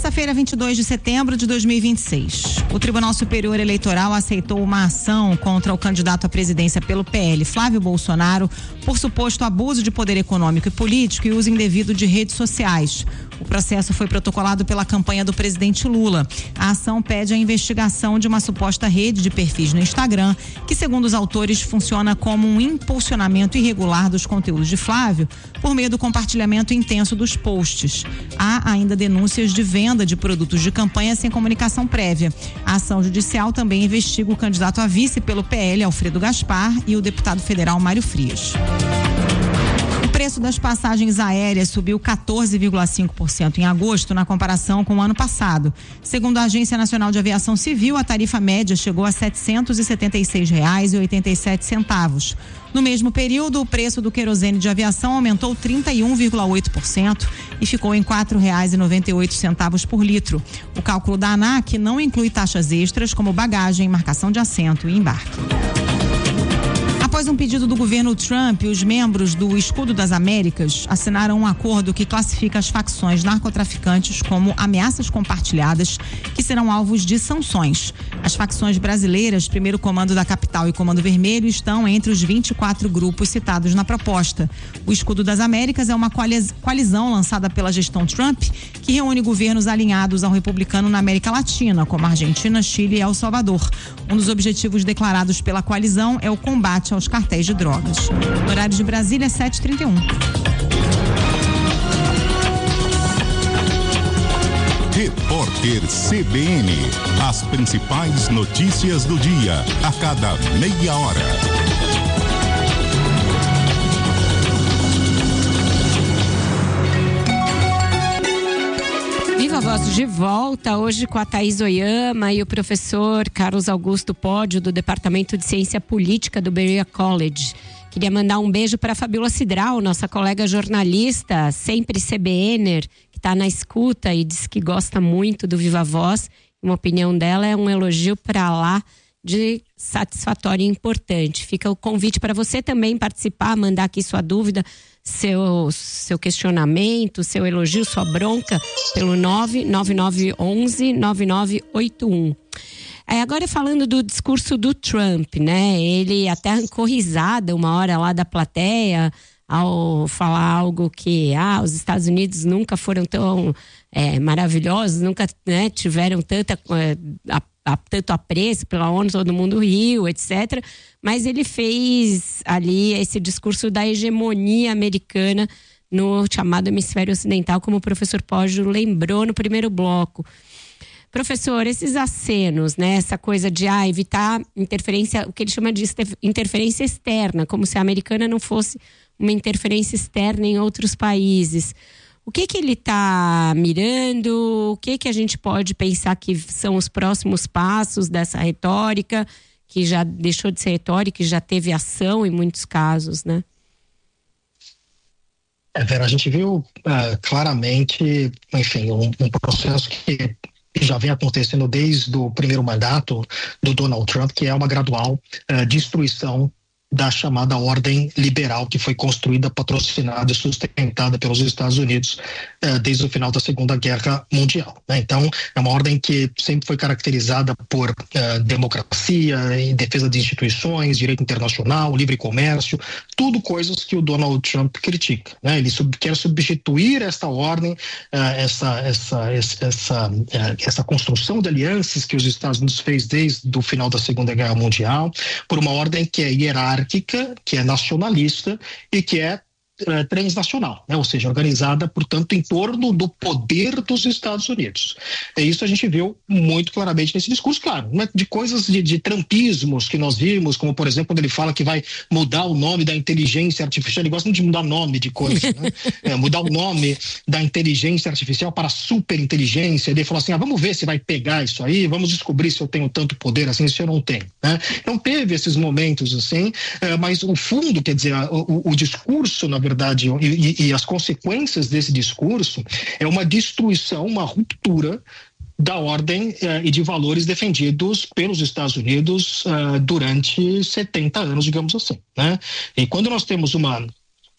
Terça-feira, 22 de setembro de 2026. O Tribunal Superior Eleitoral aceitou uma ação contra o candidato à presidência pelo PL, Flávio Bolsonaro, por suposto abuso de poder econômico e político e uso indevido de redes sociais. O processo foi protocolado pela campanha do presidente Lula. A ação pede a investigação de uma suposta rede de perfis no Instagram, que, segundo os autores, funciona como um impulsionamento irregular dos conteúdos de Flávio por meio do compartilhamento intenso dos posts. Há ainda denúncias de venda de produtos de campanha sem comunicação prévia. A ação judicial também investiga o candidato a vice pelo PL, Alfredo Gaspar, e o deputado federal Mário Frias. O preço das passagens aéreas subiu 14,5% em agosto na comparação com o ano passado. Segundo a Agência Nacional de Aviação Civil, a tarifa média chegou a R$ 776,87. No mesmo período, o preço do querosene de aviação aumentou 31,8% e ficou em R$ 4,98 por litro. O cálculo da ANAC não inclui taxas extras como bagagem, marcação de assento e embarque. Após um pedido do governo Trump, os membros do Escudo das Américas assinaram um acordo que classifica as facções narcotraficantes como ameaças compartilhadas que serão alvos de sanções. As facções brasileiras, Primeiro Comando da Capital e Comando Vermelho, estão entre os 24 grupos citados na proposta. O Escudo das Américas é uma coalizão lançada pela gestão Trump que reúne governos alinhados ao republicano na América Latina, como Argentina, Chile e El Salvador. Um dos objetivos declarados pela coalizão é o combate aos cartéis de drogas. No horário de Brasília, 7h31. Repórter CBN. As principais notícias do dia, a cada meia hora. Viva Voz de volta, hoje com a Thaís Oyama e o professor Carlos Augusto Pódio, do Departamento de Ciência Política do Berea College. Queria mandar um beijo para a Fabiola Cidral, nossa colega jornalista, sempre CBNer, que está na escuta e diz que gosta muito do Viva Voz. Uma opinião dela é um elogio para lá de satisfatório e importante. Fica o convite para você também participar, mandar aqui sua dúvida, seu questionamento, seu elogio, sua bronca, pelo 99911-9981. Agora falando do discurso do Trump, né? Ele até arrancou risada uma hora lá da plateia ao falar algo que os Estados Unidos nunca foram tão maravilhosos, nunca, né, tiveram tanto apreço pela ONU, todo mundo riu, etc. Mas ele fez ali esse discurso da hegemonia americana no chamado hemisfério ocidental, como o professor Pódio lembrou no primeiro bloco. Professor, esses acenos, né, essa coisa de evitar interferência, o que ele chama de interferência externa, como se a americana não fosse uma interferência externa em outros países. O que ele está mirando? O que a gente pode pensar que são os próximos passos dessa retórica, que já deixou de ser retórica e já teve ação em muitos casos, né? Vera, a gente viu claramente, enfim, um processo que já vem acontecendo desde o primeiro mandato do Donald Trump, que é uma gradual destruição da chamada ordem liberal que foi construída, patrocinada e sustentada pelos Estados Unidos desde o final da Segunda Guerra Mundial, né? Então, é uma ordem que sempre foi caracterizada por democracia, em defesa de instituições, direito internacional, livre comércio, tudo coisas que o Donald Trump critica, né? Ele quer substituir esta ordem, essa construção de alianças que os Estados Unidos fez desde o final da Segunda Guerra Mundial, por uma ordem que é hierárquica, que é nacionalista e que é transnacional, né? Ou seja, organizada, portanto, em torno do poder dos Estados Unidos. E isso a gente viu muito claramente nesse discurso, claro, né? De coisas de trumpismos que nós vimos, como, por exemplo, quando ele fala que vai mudar o nome da inteligência artificial. Ele gosta muito de mudar nome de coisa, né? Mudar o nome da inteligência artificial para superinteligência. Ele falou assim, vamos ver se vai pegar isso aí, vamos descobrir se eu tenho tanto poder assim, se eu não tenho, né? Então teve esses momentos assim, mas o fundo, quer dizer, o discurso, na verdade, e as consequências desse discurso é uma destruição, uma ruptura da ordem e de valores defendidos pelos Estados Unidos durante 70 anos, digamos assim, né? E quando nós temos uma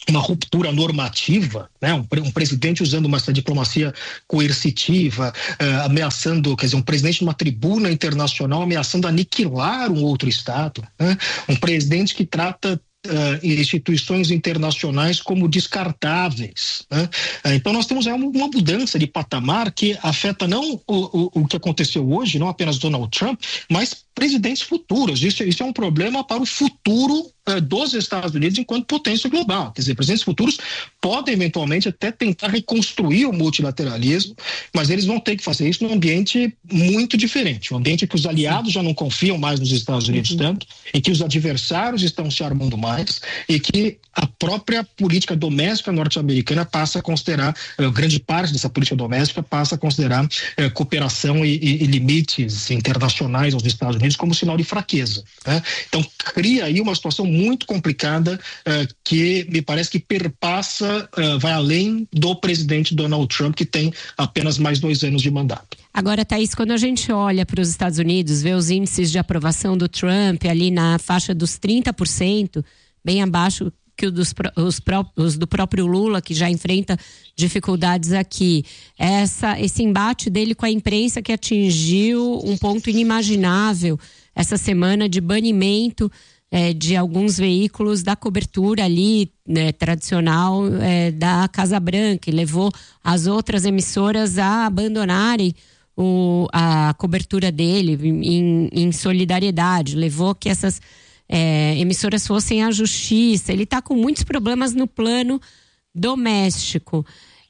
uma ruptura normativa, né? Um presidente usando uma diplomacia coercitiva, ameaçando, quer dizer, um presidente de uma tribuna internacional ameaçando aniquilar um outro Estado, né? Um presidente que trata instituições internacionais como descartáveis, né? Então nós temos uma mudança de patamar que afeta não o que aconteceu hoje, não apenas Donald Trump, mas presidentes futuros. Isso é um problema para o futuro dos Estados Unidos enquanto potência global. Quer dizer, presidentes futuros podem eventualmente até tentar reconstruir o multilateralismo, mas eles vão ter que fazer isso num ambiente muito diferente, um ambiente que os aliados já não confiam mais nos Estados Unidos tanto, e que os adversários estão se armando mais, e que a própria política doméstica norte-americana passa a considerar, grande parte dessa política doméstica passa a considerar cooperação e limites internacionais aos Estados Unidos como sinal de fraqueza, né? Então cria aí uma situação muito complicada que me parece que perpassa, vai além do presidente Donald Trump, que tem apenas mais 2 anos de mandato. Agora, Thaís, quando a gente olha para os Estados Unidos, vê os índices de aprovação do Trump ali na faixa dos 30%, bem abaixo que os do próprio Lula, que já enfrenta dificuldades aqui. Esse embate dele com a imprensa que atingiu um ponto inimaginável essa semana de banimento de alguns veículos da cobertura ali, né, tradicional da Casa Branca, e levou as outras emissoras a abandonarem a cobertura dele em solidariedade, levou que essas emissoras fossem à justiça. Ele está com muitos problemas no plano doméstico,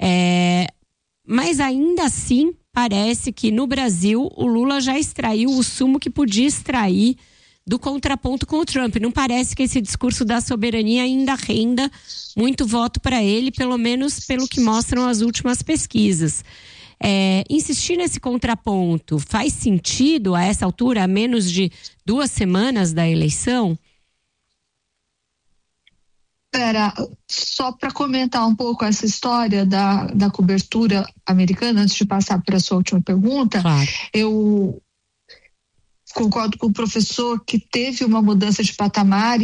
mas ainda assim parece que no Brasil o Lula já extraiu o sumo que podia extrair do contraponto com o Trump. Não parece que esse discurso da soberania ainda renda muito voto para ele, pelo menos pelo que mostram as últimas pesquisas. Insistir nesse contraponto faz sentido a essa altura, a menos de 2 semanas da eleição? Só para comentar um pouco essa história da cobertura americana, antes de passar para a sua última pergunta, claro. Eu concordo com o professor que teve uma mudança de patamar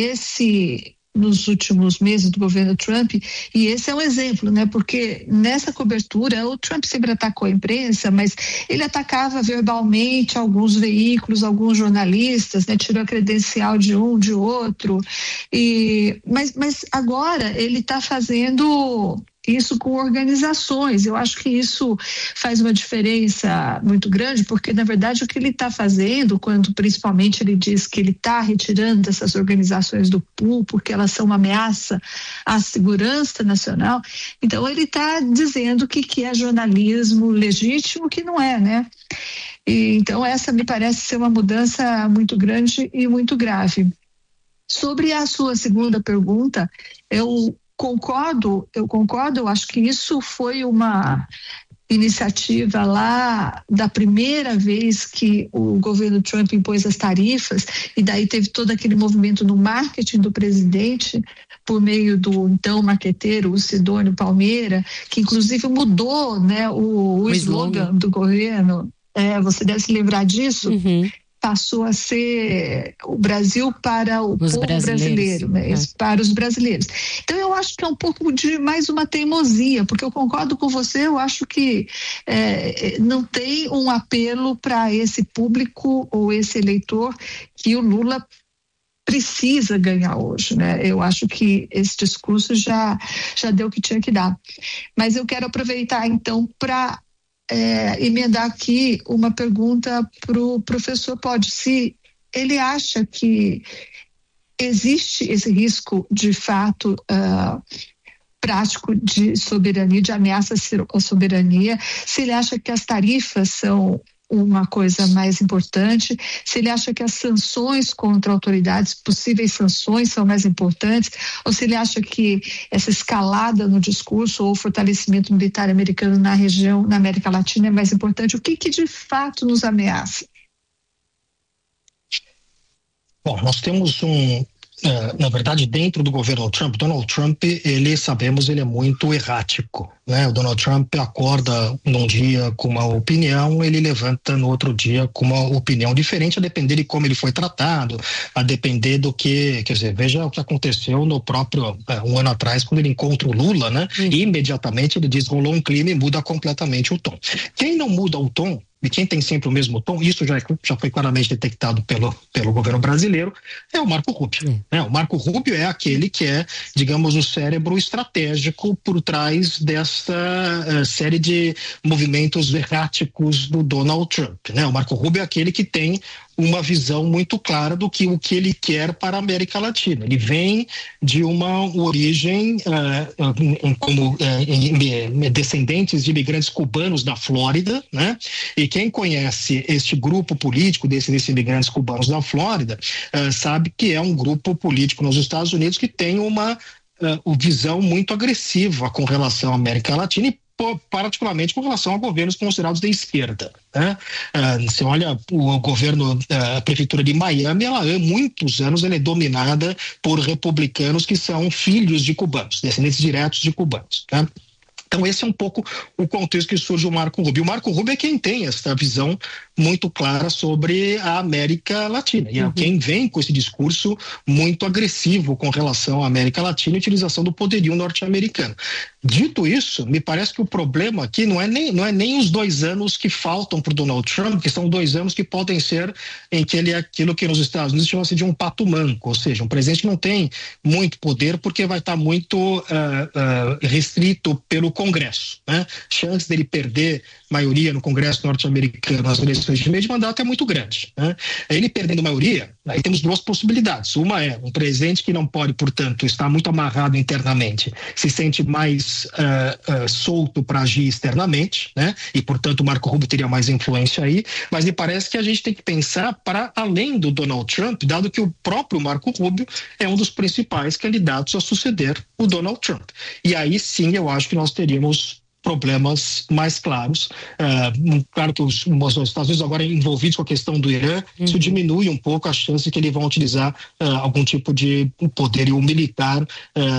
nos últimos meses do governo Trump, e esse é um exemplo, né? Porque nessa cobertura o Trump sempre atacou a imprensa, mas ele atacava verbalmente alguns veículos, alguns jornalistas, né? Tirou a credencial de um, de outro, mas agora ele está fazendo isso com organizações. Eu acho que isso faz uma diferença muito grande, porque na verdade o que ele está fazendo, quando principalmente ele diz que ele está retirando essas organizações do pool porque elas são uma ameaça à segurança nacional, então ele está dizendo que é jornalismo legítimo, que não é, né? Então essa me parece ser uma mudança muito grande e muito grave. Sobre a sua segunda pergunta, eu concordo, eu acho que isso foi uma iniciativa lá da primeira vez que o governo Trump impôs as tarifas, e daí teve todo aquele movimento no marketing do presidente por meio do então marqueteiro, o Sidônio Palmeira, que inclusive mudou, né, o slogan do governo. Você deve se lembrar disso. Uhum. Passou a ser o Brasil para o povo brasileiro, né? Para os brasileiros. Então eu acho que é um pouco de mais uma teimosia, porque eu concordo com você, eu acho que não tem um apelo para esse público ou esse eleitor que o Lula precisa ganhar hoje, né? Eu acho que esse discurso já deu o que tinha que dar. Mas eu quero aproveitar então para emendar aqui uma pergunta para o professor Podi, se ele acha que existe esse risco de fato prático de soberania, de ameaça à soberania, se ele acha que as tarifas são uma coisa mais importante, se ele acha que as sanções contra autoridades, possíveis sanções, são mais importantes, ou se ele acha que essa escalada no discurso ou fortalecimento militar americano na região, na América Latina, é mais importante. O que de fato nos ameaça? Bom, nós temos na verdade, dentro do governo Trump, Donald Trump, sabemos, ele é muito errático, né? O Donald Trump acorda num dia com uma opinião, ele levanta no outro dia com uma opinião diferente, a depender de como ele foi tratado, a depender do que, quer dizer, veja o que aconteceu no próprio, um ano atrás, quando ele encontra o Lula, né? E imediatamente ele diz, rolou um clima e muda completamente o tom. Quem não muda o tom, e quem tem sempre o mesmo tom, isso já foi claramente detectado pelo governo brasileiro, é o Marco Rubio. Né? O Marco Rubio é aquele que é, digamos, o cérebro estratégico por trás desta série de movimentos erráticos do Donald Trump. Né? O Marco Rubio é aquele que tem uma visão muito clara do que o que ele quer para a América Latina. Ele vem de uma origem como descendentes de imigrantes cubanos da Flórida, né? E quem conhece este grupo político desses imigrantes cubanos da Flórida sabe que é um grupo político nos Estados Unidos que tem uma visão muito agressiva com relação à América Latina e particularmente com relação a governos considerados de esquerda. Né? Você olha o governo, a prefeitura de Miami, ela há muitos anos ela é dominada por republicanos que são filhos de cubanos, descendentes diretos de cubanos. Né? Então esse é um pouco o contexto que surge o Marco Rubio. O Marco Rubio é quem tem essa visão muito clara sobre a América Latina. E é quem vem com esse discurso muito agressivo com relação à América Latina e a utilização do poderio norte-americano. Dito isso, me parece que o problema aqui não é nem os 2 anos que faltam para o Donald Trump, que são 2 anos que podem ser em que ele é aquilo que nos Estados Unidos chama-se de um pato manco, ou seja, um presidente que não tem muito poder porque vai estar muito restrito pelo Congresso. Né? Chance dele perder maioria no Congresso norte-americano nas eleições de meio de mandato é muito grande. Né? Ele perdendo maioria, aí temos 2 possibilidades. Uma é um presidente que não pode, portanto, estar muito amarrado internamente, se sente mais solto para agir externamente, né? E, portanto, o Marco Rubio teria mais influência aí, mas me parece que a gente tem que pensar para além do Donald Trump, dado que o próprio Marco Rubio é um dos principais candidatos a suceder o Donald Trump. E aí sim eu acho que nós teríamos problemas mais claros. Claro que os Estados Unidos agora envolvidos com a questão do Irã, isso diminui um pouco a chance que eles vão utilizar algum tipo de poderio militar,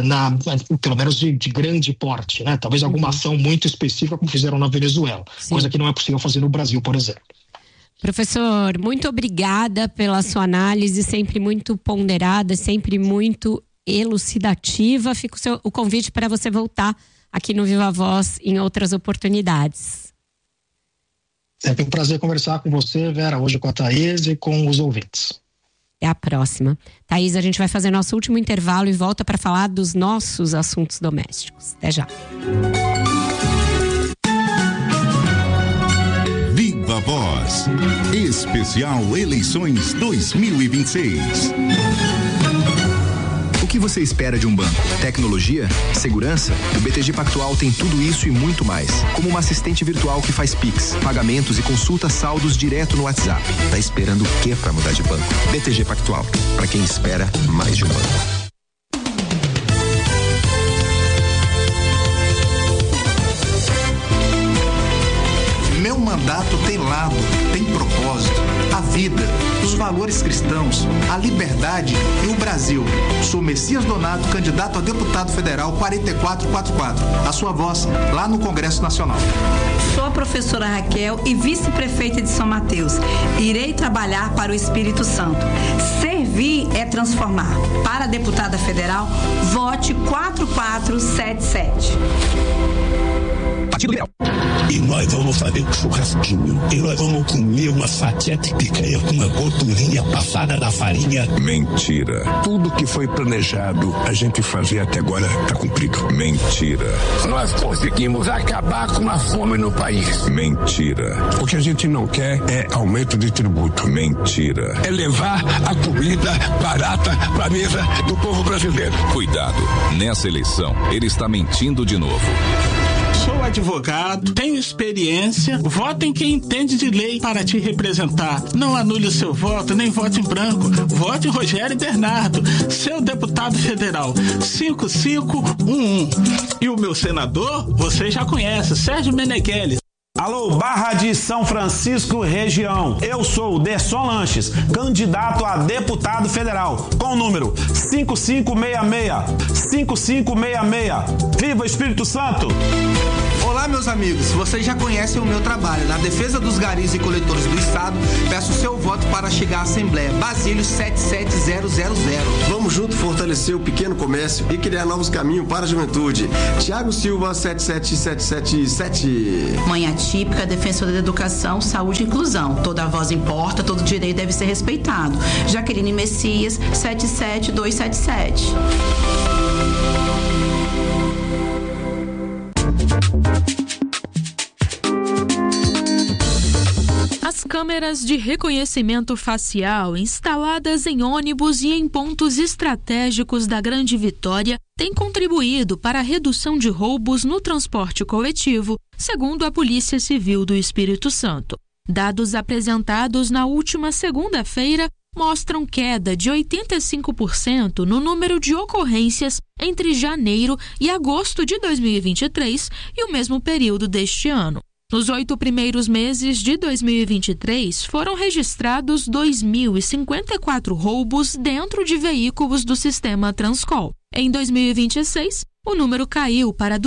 pelo menos de grande porte, né? Talvez alguma ação muito específica como fizeram na Venezuela, coisa que não é possível fazer no Brasil, por exemplo. Professor, muito obrigada pela sua análise, sempre muito ponderada, sempre muito elucidativa. Fica o convite para você voltar aqui no Viva Voz em outras oportunidades. Sempre um prazer conversar com você, Vera, hoje com a Thaís e com os ouvintes. Até a próxima. Thaís, a gente vai fazer nosso último intervalo e volta para falar dos nossos assuntos domésticos. Até já. Viva Voz, especial Eleições 2026. O que você espera de um banco? Tecnologia? Segurança? O BTG Pactual tem tudo isso e muito mais. Como uma assistente virtual que faz Pix, pagamentos e consulta saldos direto no WhatsApp. Tá esperando o quê para mudar de banco? BTG Pactual, para quem espera mais de um banco. Meu mandato tem lado, tem propósito, a vida, os valores cristãos, a liberdade e o Brasil. Sou Messias Donato, candidato a deputado federal 4444. A sua voz lá no Congresso Nacional. Sou a professora Raquel e vice-prefeita de São Mateus. Irei trabalhar para o Espírito Santo. Servir é transformar. Para a deputada federal, vote 4477. Partido Liberal. E nós vamos fazer um churrasquinho. E nós vamos comer uma fatia de picanha com uma gordurinha passada na farinha. Mentira. Tudo que foi planejado a gente fazer até agora está cumprido. Mentira. Nós conseguimos acabar com a fome no país. Mentira. O que a gente não quer é aumento de tributo. Mentira. É levar a comida barata para a mesa do povo brasileiro. Cuidado, nessa eleição ele está mentindo de novo. Sou advogado, tenho experiência, voto em quem entende de lei para te representar. Não anule o seu voto, nem vote em branco. Vote em Rogério Bernardo, seu deputado federal, 5511. E o meu senador, você já conhece, Sérgio Meneghelli, Alô, Barra de São Francisco, região. Eu sou o Derson Lanches, candidato a deputado federal, com o número 5566. 5566. Viva o Espírito Santo! Olá, meus amigos. Vocês já conhecem o meu trabalho. Na defesa dos garis e coletores do Estado, peço o seu voto para chegar à Assembleia. Basílio 77000. Vamos junto fortalecer o pequeno comércio e criar novos caminhos para a juventude. Tiago Silva, 77777. Manhã típica, defensora da educação, saúde e inclusão. Toda voz importa, todo direito deve ser respeitado. Jaqueline Messias, 77277. As câmeras de reconhecimento facial instaladas em ônibus e em pontos estratégicos da Grande Vitória têm contribuído para a redução de roubos no transporte coletivo, segundo a Polícia Civil do Espírito Santo. Dados apresentados na última segunda-feira mostram queda de 85% no número de ocorrências entre janeiro e agosto de 2023 e o mesmo período deste ano. Nos 8 primeiros meses de 2023, foram registrados 2.054 roubos dentro de veículos do sistema Transcol. Em 2026, o número caiu para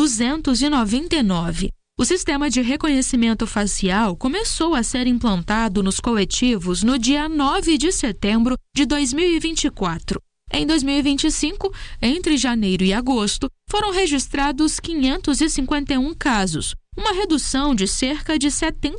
299. O sistema de reconhecimento facial começou a ser implantado nos coletivos no dia 9 de setembro de 2024. Em 2025, entre janeiro e agosto, foram registrados 551 casos, uma redução de cerca de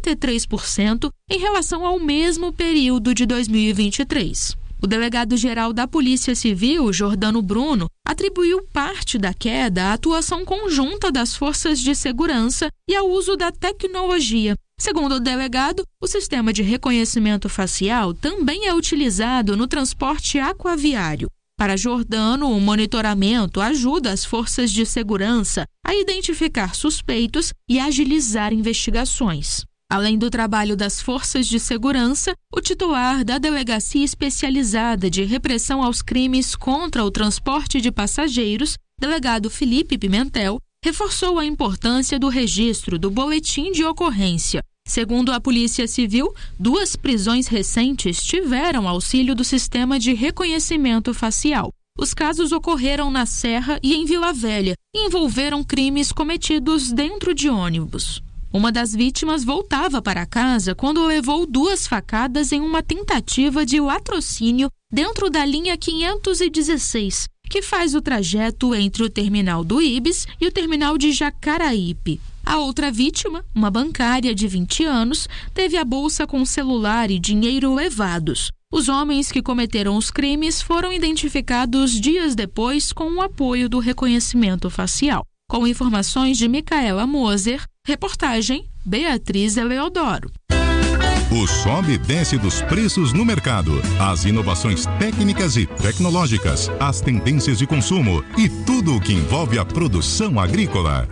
73% em relação ao mesmo período de 2023. O delegado-geral da Polícia Civil, Jordano Bruno, atribuiu parte da queda à atuação conjunta das forças de segurança e ao uso da tecnologia. Segundo o delegado, o sistema de reconhecimento facial também é utilizado no transporte aquaviário. Para Jordano, o monitoramento ajuda as forças de segurança a identificar suspeitos e agilizar investigações. Além do trabalho das forças de segurança, o titular da Delegacia Especializada de Repressão aos Crimes contra o Transporte de Passageiros, delegado Felipe Pimentel, reforçou a importância do registro do boletim de ocorrência. Segundo a Polícia Civil, 2 prisões recentes tiveram auxílio do sistema de reconhecimento facial. Os casos ocorreram na Serra e em Vila Velha e envolveram crimes cometidos dentro de ônibus. Uma das vítimas voltava para casa quando levou 2 facadas em uma tentativa de latrocínio dentro da linha 516, que faz o trajeto entre o terminal do Ibis e o terminal de Jacaraípe. A outra vítima, uma bancária de 20 anos, teve a bolsa com celular e dinheiro levados. Os homens que cometeram os crimes foram identificados dias depois com o apoio do reconhecimento facial. Com informações de Micaela Moser, reportagem Beatriz Eleodoro. O sobe e desce dos preços no mercado, as inovações técnicas e tecnológicas, as tendências de consumo e tudo o que envolve a produção agrícola.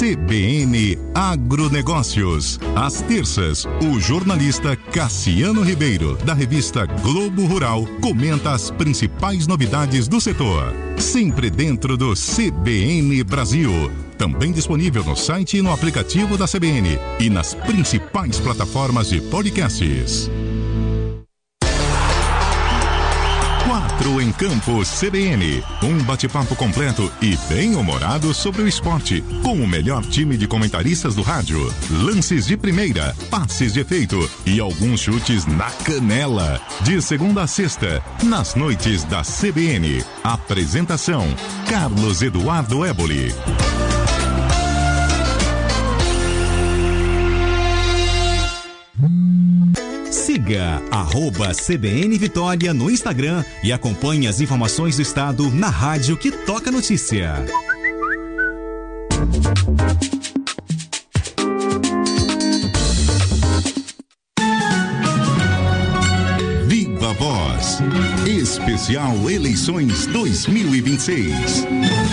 CBN Agronegócios. Às terças, o jornalista Cassiano Ribeiro, da revista Globo Rural, comenta as principais novidades do setor. Sempre dentro do CBN Brasil. Também disponível no site e no aplicativo da CBN e nas principais plataformas de podcasts. 4 em Campo CBN. Um bate-papo completo e bem-humorado sobre o esporte, com o melhor time de comentaristas do rádio. Lances de primeira, passes de efeito e alguns chutes na canela. De segunda a sexta, nas noites da CBN. Apresentação: Carlos Eduardo Éboli. Siga @CBN Vitória no Instagram e acompanhe as informações do estado na rádio que toca notícia. Viva Voz. Especial Eleições 2026.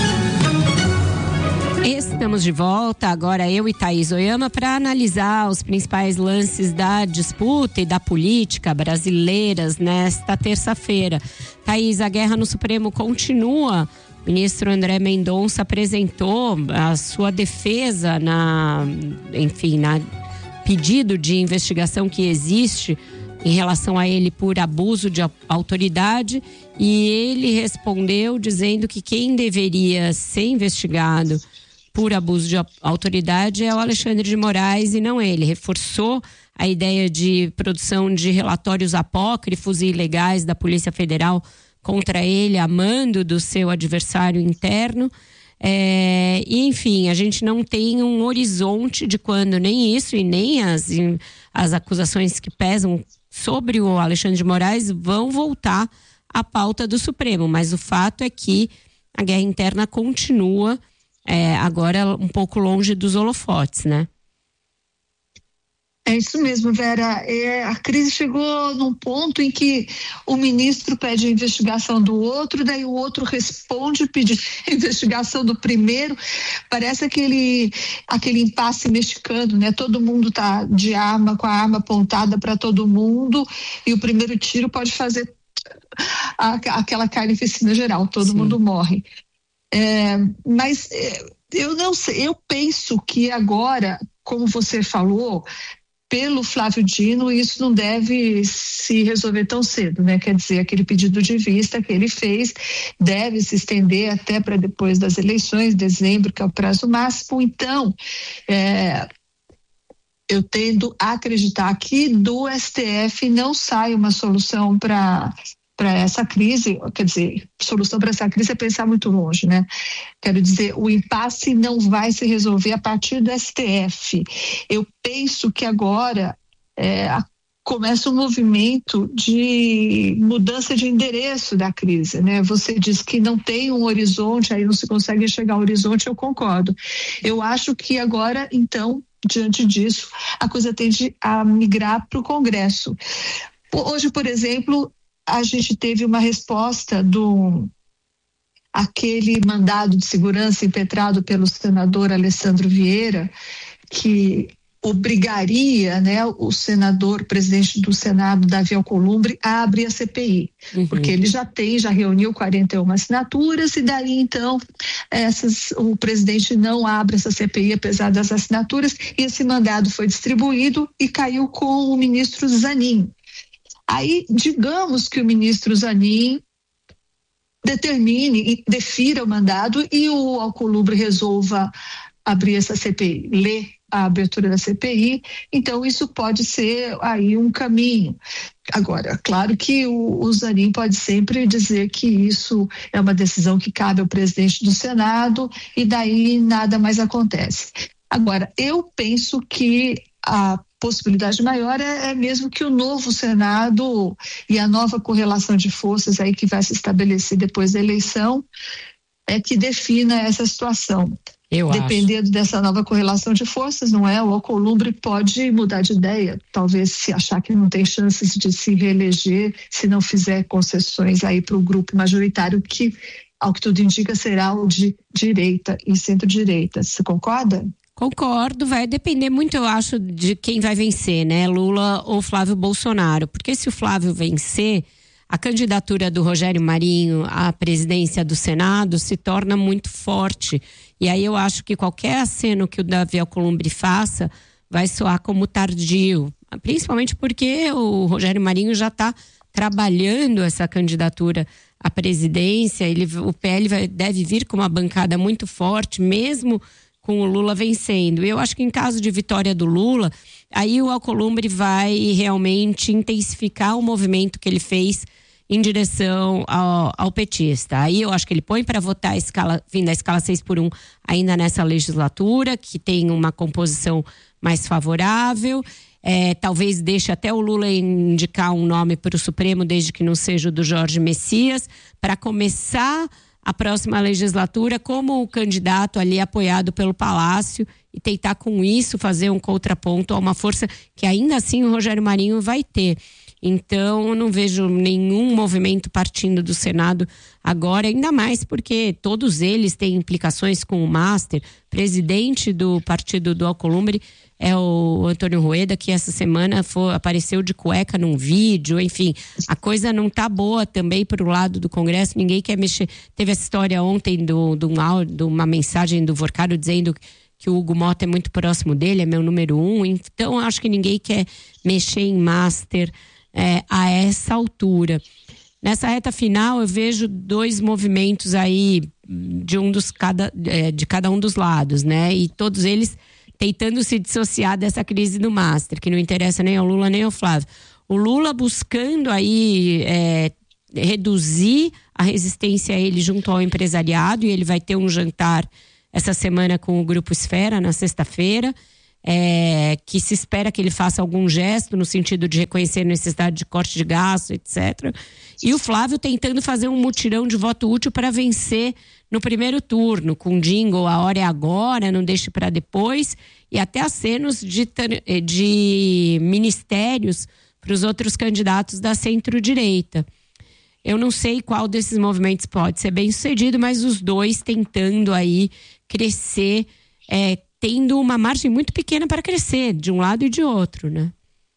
Estamos de volta, agora eu e Thaís Oyama, para analisar os principais lances da disputa e da política brasileiras nesta terça-feira. Thaís, a guerra no Supremo continua. O ministro André Mendonça apresentou a sua defesa pedido de investigação que existe em relação a ele por abuso de autoridade, e ele respondeu dizendo que quem deveria ser investigado por abuso de autoridade é o Alexandre de Moraes e não ele. Reforçou a ideia de produção de relatórios apócrifos e ilegais da Polícia Federal contra ele, a mando do seu adversário interno. E, enfim, a gente não tem um horizonte de quando nem isso e nem as acusações que pesam sobre o Alexandre de Moraes vão voltar à pauta do Supremo, mas o fato é que a guerra interna continua agora um pouco longe dos holofotes, né? É isso mesmo, Vera. A crise chegou num ponto em que o ministro pede a investigação do outro, daí o outro responde pedindo a investigação do primeiro. Parece aquele impasse mexicano, né? Todo mundo tá de arma, com a arma apontada para todo mundo, e o primeiro tiro pode fazer aquela carnificina geral, todo mundo morre. Mas eu não sei, eu penso que agora, como você falou, pelo Flávio Dino, isso não deve se resolver tão cedo, né? Quer dizer, aquele pedido de vista que ele fez deve se estender até para depois das eleições, dezembro, que é o prazo máximo. Então, eu tendo a acreditar que do STF não sai uma solução para essa crise. Quer dizer, solução para essa crise é pensar muito longe, né? Quero dizer, o impasse não vai se resolver a partir do STF. Eu penso que agora começa um movimento de mudança de endereço da crise, né? Você diz que não tem um horizonte, aí não se consegue enxergar o horizonte, eu concordo. Eu acho que agora, então, diante disso, a coisa tende a migrar para o Congresso. Hoje, por exemplo, a gente teve uma resposta aquele mandado de segurança impetrado pelo senador Alessandro Vieira, que obrigaria, né, o senador, presidente do Senado, Davi Alcolumbre, a abrir a CPI, porque ele já reuniu 41 assinaturas, e daí então o presidente não abre essa CPI apesar das assinaturas, e esse mandado foi distribuído e caiu com o ministro Zanin. Aí, digamos que o ministro Zanin determine e defira o mandado e o Alcolumbre resolva abrir essa CPI, ler a abertura da CPI, então isso pode ser aí um caminho. Agora, claro que o Zanin pode sempre dizer que isso é uma decisão que cabe ao presidente do Senado e daí nada mais acontece. Agora, eu penso que a possibilidade maior é mesmo que o novo Senado e a nova correlação de forças aí que vai se estabelecer depois da eleição que defina essa situação. Dependendo dessa nova correlação de forças, não é? O Alcolumbre pode mudar de ideia, talvez se achar que não tem chances de se reeleger se não fizer concessões aí para o grupo majoritário que, ao que tudo indica, será o de direita e centro-direita. Você concorda? Concordo, vai depender muito, eu acho, de quem vai vencer, né? Lula ou Flávio Bolsonaro. Porque se o Flávio vencer, a candidatura do Rogério Marinho à presidência do Senado se torna muito forte. E aí eu acho que qualquer aceno que o Davi Alcolumbre faça vai soar como tardio. Principalmente porque o Rogério Marinho já está trabalhando essa candidatura à presidência. O PL deve vir com uma bancada muito forte, mesmo com o Lula vencendo. Eu acho que em caso de vitória do Lula, aí o Alcolumbre vai realmente intensificar o movimento que ele fez em direção ao petista. Aí eu acho que ele põe para votar fim da escala 6x1 ainda nessa legislatura, que tem uma composição mais favorável. Talvez deixe até o Lula indicar um nome para o Supremo, desde que não seja o do Jorge Messias, para começar a próxima legislatura como o candidato ali apoiado pelo Palácio e tentar com isso fazer um contraponto a uma força que ainda assim o Rogério Marinho vai ter. Então eu não vejo nenhum movimento partindo do Senado agora, ainda mais porque todos eles têm implicações com o Master. Presidente do partido do Alcolumbre é o Antônio Rueda, que essa semana apareceu de cueca num vídeo. Enfim, a coisa não tá boa também pro lado do Congresso, ninguém quer mexer. Teve essa história ontem de uma mensagem do Vorcaro dizendo que o Hugo Mota é muito próximo dele, é meu número 1, então acho que ninguém quer mexer em master a essa altura. Nessa reta final eu vejo 2 movimentos aí de cada um dos lados, né? E todos eles tentando se dissociar dessa crise do master, que não interessa nem ao Lula nem ao Flávio. O Lula buscando aí reduzir a resistência a ele junto ao empresariado, e ele vai ter um jantar essa semana com o Grupo Esfera, na sexta-feira, que se espera que ele faça algum gesto no sentido de reconhecer a necessidade de corte de gasto, etc. E o Flávio tentando fazer um mutirão de voto útil para vencer no primeiro turno, com jingle, a hora é agora, não deixe para depois, e até acenos de ministérios para os outros candidatos da centro-direita. Eu não sei qual desses movimentos pode ser bem sucedido, mas os 2 tentando aí crescer, tendo uma margem muito pequena para crescer, de um lado e de outro, né?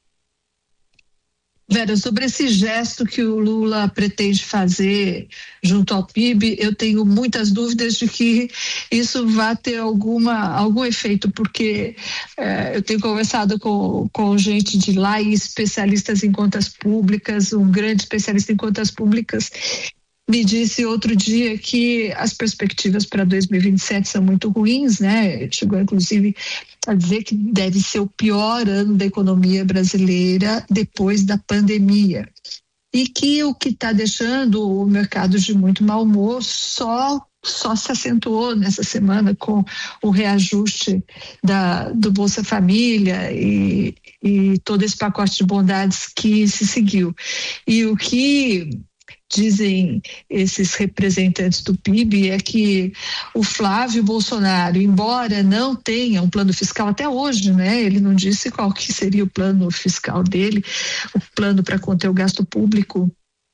Vera, sobre esse gesto que o Lula pretende fazer junto ao PIB, eu tenho muitas dúvidas de que isso vai ter algum efeito, porque eu tenho conversado com gente de lá e especialistas em contas públicas, um grande especialista em contas públicas me disse outro dia que as perspectivas para 2027 são muito ruins, né? Chegou inclusive a dizer que deve ser o pior ano da economia brasileira depois da pandemia. E que o que está deixando o mercado de muito mau humor só se acentuou nessa semana com o reajuste do Bolsa Família e todo esse pacote de bondades que se seguiu. E o que dizem esses representantes do PIB é que o Flávio Bolsonaro, embora não tenha um plano fiscal até hoje, né? Ele não disse qual que seria o plano fiscal dele, o plano para conter o gasto público.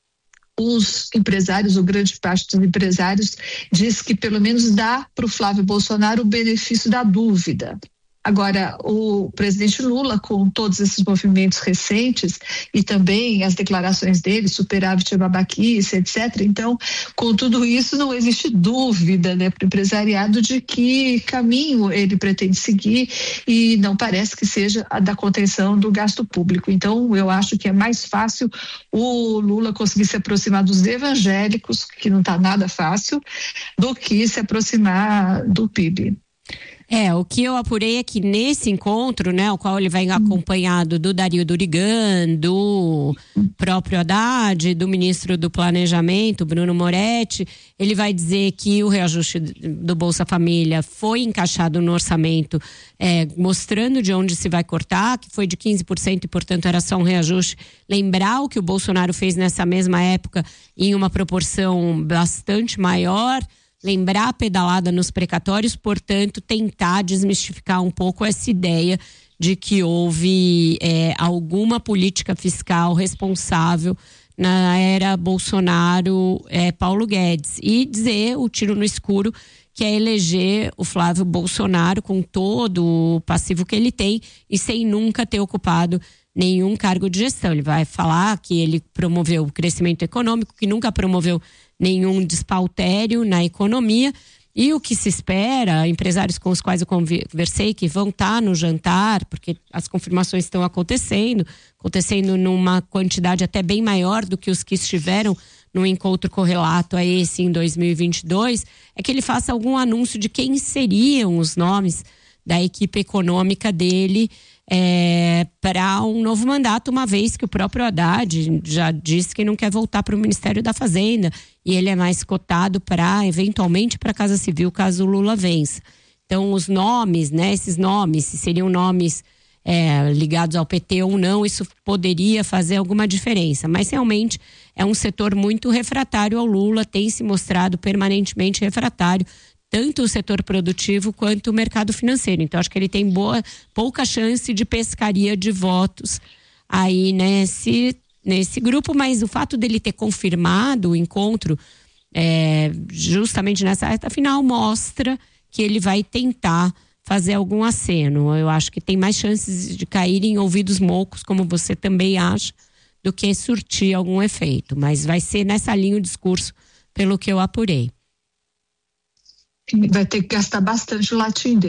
Os empresários, ou grande parte dos empresários, diz que pelo menos dá para o Flávio Bolsonaro o benefício da dúvida. Agora, o presidente Lula, com todos esses movimentos recentes e também as declarações dele, superávit e babaquice, etc. Então, com tudo isso, não existe dúvida, né, para o empresariado de que caminho ele pretende seguir, e não parece que seja a da contenção do gasto público. Então, eu acho que é mais fácil o Lula conseguir se aproximar dos evangélicos, que não está nada fácil, do que se aproximar do PIB. O que eu apurei é que nesse encontro, né, o qual ele vai acompanhado do Dario Durigan, do próprio Haddad, do ministro do Planejamento, Bruno Moretti, ele vai dizer que o reajuste do Bolsa Família foi encaixado no orçamento, mostrando de onde se vai cortar, que foi de 15% e, portanto, era só um reajuste. Lembrar o que o Bolsonaro fez nessa mesma época em uma proporção bastante maior, lembrar a pedalada nos precatórios, portanto, tentar desmistificar um pouco essa ideia de que houve alguma política fiscal responsável na era Bolsonaro, Paulo Guedes, e dizer o tiro no escuro que é eleger o Flávio Bolsonaro com todo o passivo que ele tem e sem nunca ter ocupado nenhum cargo de gestão. Ele vai falar que ele promoveu o crescimento econômico, que nunca promoveu nenhum despautério na economia, e o que se espera, empresários com os quais eu conversei que vão estar no jantar, porque as confirmações estão acontecendo numa quantidade até bem maior do que os que estiveram no encontro correlato a esse em 2022, é que ele faça algum anúncio de quem seriam os nomes da equipe econômica dele para um novo mandato, uma vez que o próprio Haddad já disse que não quer voltar para o Ministério da Fazenda e ele é mais cotado eventualmente para a Casa Civil, caso o Lula vença. Então os nomes, né, esses nomes, se seriam nomes ligados ao PT ou não, isso poderia fazer alguma diferença, mas realmente é um setor muito refratário ao Lula, tem se mostrado permanentemente refratário, tanto o setor produtivo quanto o mercado financeiro. Então, acho que ele tem pouca chance de pescaria de votos aí nesse grupo, mas o fato dele ter confirmado o encontro justamente nessa reta final mostra que ele vai tentar fazer algum aceno. Eu acho que tem mais chances de cair em ouvidos moucos, como você também acha, do que surtir algum efeito. Mas vai ser nessa linha o discurso, pelo que eu apurei. Vai ter que gastar bastante o latim dele.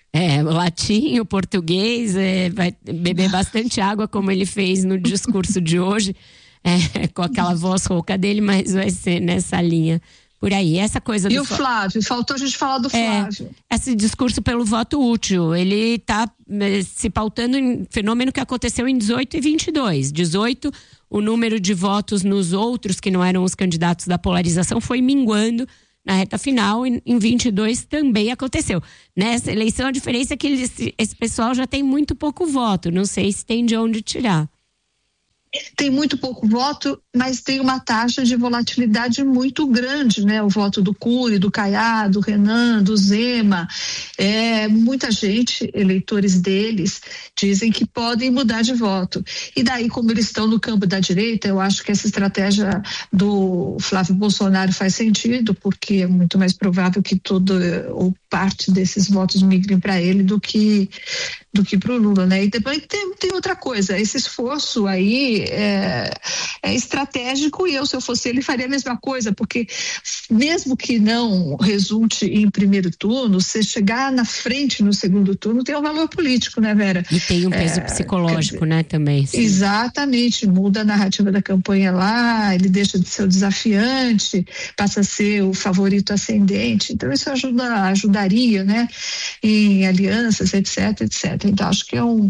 o latim, o português, vai beber bastante água, como ele fez no discurso de hoje, com aquela voz rouca dele, mas vai ser nessa linha. Por aí, essa coisa do... E o Flávio? Faltou a gente falar do Flávio. Esse discurso pelo voto útil, ele está se pautando em fenômeno que aconteceu em 18 e 22. 18, o número de votos nos outros, que não eram os candidatos da polarização, foi minguando na reta final, e em 22 também aconteceu. Nessa eleição, a diferença é que esse pessoal já tem muito pouco voto, não sei se tem de onde tirar. Tem muito pouco voto, mas tem uma taxa de volatilidade muito grande, né? O voto do Cury, do Caiado, do Renan, do Zema. Muita gente, eleitores deles, dizem que podem mudar de voto. E daí, como eles estão no campo da direita, eu acho que essa estratégia do Flávio Bolsonaro faz sentido, porque é muito mais provável que todo ou parte desses votos migrem para ele do que para o Lula, né? E depois tem outra coisa, esse esforço aí é estratégico, e se eu fosse ele, faria a mesma coisa, porque mesmo que não resulte em primeiro turno, se chegar na frente no segundo turno, tem um valor político, né, Vera? E tem um peso psicológico, né, também. Sim. Exatamente, muda a narrativa da campanha lá, ele deixa de ser o desafiante, passa a ser o favorito ascendente, então isso ajudaria, né, em alianças, etc. Então, acho que é um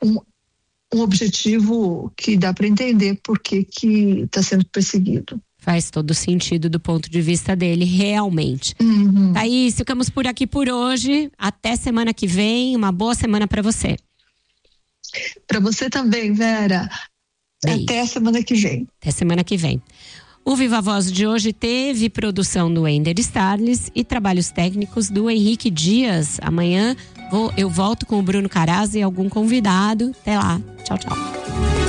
objetivo que dá para entender por que está sendo perseguido. Faz todo sentido do ponto de vista dele, realmente. Thaís, ficamos por aqui por hoje. Até semana que vem. Uma boa semana para você. Para você também, Vera. Beijo. Até semana que vem. Até semana que vem. O Viva Voz de hoje teve produção do Ender Starles e trabalhos técnicos do Henrique Dias. Amanhã eu volto com o Bruno Carazzi e algum convidado. Até lá. Tchau, tchau.